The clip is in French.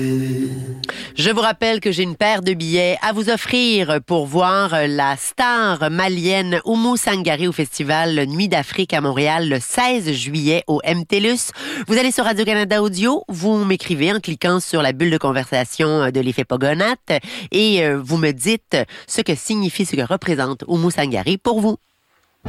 Je vous rappelle que j'ai une paire de billets à vous offrir pour voir la star malienne Oumou Sangaré au festival Nuit d'Afrique à Montréal le 16 juillet au MTLUS. Vous allez sur Radio-Canada Audio, vous m'écrivez en cliquant sur la bulle de conversation de l'effet Pogonat et vous me dites ce que signifie, ce que représente Oumou Sangaré pour vous.